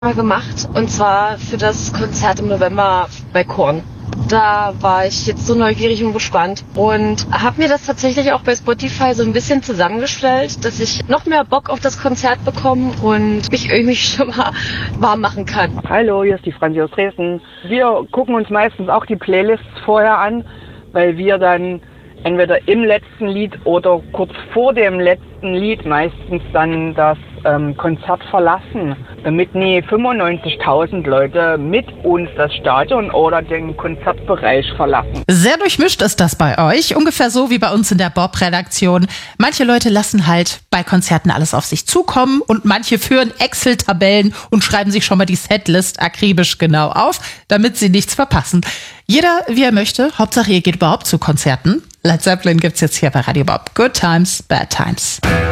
mal gemacht, und zwar für das Konzert im November bei Korn. Da war ich jetzt so neugierig und gespannt und habe mir das tatsächlich auch bei Spotify so ein bisschen zusammengestellt, dass ich noch mehr Bock auf das Konzert bekomme und mich irgendwie schon mal warm machen kann. Hallo, hier ist die Franzi aus Dresden. Wir gucken uns meistens auch die Playlists vorher an, weil wir dann entweder im letzten Lied oder kurz vor dem letzten Lied meistens dann das Konzert verlassen, damit nie 95.000 Leute mit uns das Stadion oder den Konzertbereich verlassen. Sehr durchmischt ist das bei euch, ungefähr so wie bei uns in der Bob-Redaktion. Manche Leute lassen halt bei Konzerten alles auf sich zukommen und manche führen Excel-Tabellen und schreiben sich schon mal die Setlist akribisch genau auf, damit sie nichts verpassen. Jeder, wie er möchte, Hauptsache ihr geht überhaupt zu Konzerten. Led Zeppelin gibt's jetzt hier bei Radio Bob. Good Times, Bad Times.